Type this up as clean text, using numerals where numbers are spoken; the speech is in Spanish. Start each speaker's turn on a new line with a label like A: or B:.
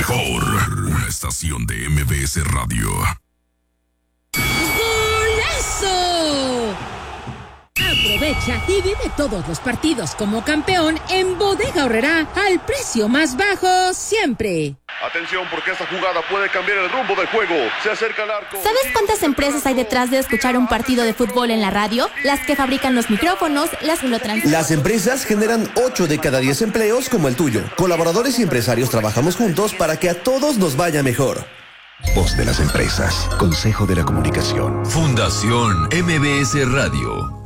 A: mejor estación de MBS Radio.
B: ¡Golazo! Aprovecha y vive todos los partidos como campeón en Bodega Aurrerá al precio más bajo siempre.
C: Atención, porque esta jugada puede cambiar el rumbo del juego. Se acerca al arco.
D: ¿Sabes cuántas empresas hay detrás de escuchar un partido de fútbol en la radio? Las que fabrican los micrófonos, las que lo transmiten.
E: Las empresas generan 8 de cada 10 empleos como el tuyo. Colaboradores y empresarios trabajamos juntos para que a todos nos vaya mejor.
F: Voz de las empresas. Consejo de la Comunicación.
G: Fundación MBS Radio.